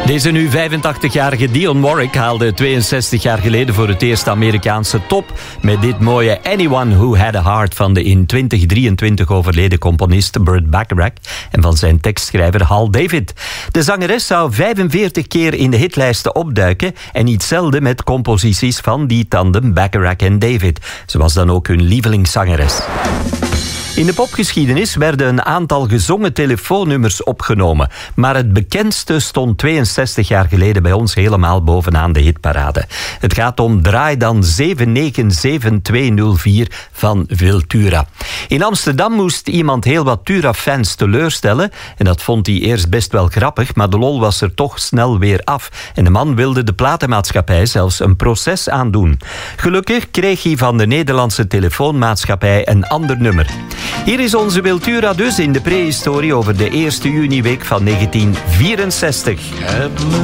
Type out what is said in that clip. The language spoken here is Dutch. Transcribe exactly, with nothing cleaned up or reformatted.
Deze nu vijfentachtigjarige Dionne Warwick haalde tweeënzestig jaar geleden voor het eerst de Amerikaanse top met dit mooie Anyone Who Had a Heart van de in twintig drieëntwintig overleden componist Burt Bacharach en van zijn tekstschrijver Hal David. De zangeres zou vijfenveertig keer in de hitlijsten opduiken en niet zelden met composities van die tandem Bacharach en David. Ze was dan ook hun lievelingszangeres. In de popgeschiedenis werden een aantal gezongen telefoonnummers opgenomen, maar het bekendste stond tweeënzestig jaar geleden bij ons helemaal bovenaan de hitparade. Het gaat om Draai dan zeven negen zeven twee nul vier van Wiltura. In Amsterdam moest iemand heel wat Tura-fans teleurstellen en dat vond hij eerst best wel grappig, maar de lol was er toch snel weer af en de man wilde de platenmaatschappij zelfs een proces aandoen. Gelukkig kreeg hij van de Nederlandse telefoonmaatschappij een ander nummer. Hier is onze Wiltura dus in de prehistorie over de eerste juniweek van negentien vierenzestig.